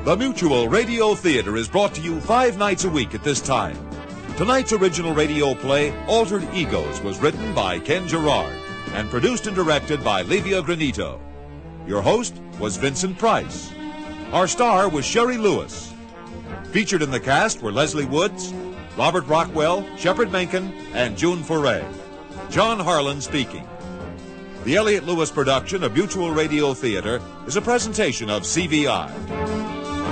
The Mutual Radio Theater is brought to you 5 nights a week at this time. Tonight's original radio play, Altered Egos, was written by Ken Gerard and produced and directed by Livia Granito. Your host was Vincent Price. Our star was Sherry Lewis. Featured in the cast were Leslie Woods, Robert Rockwell, Shepard Menken, and June Foray. John Harlan speaking. The Elliott Lewis production of Mutual Radio Theater is a presentation of CVI.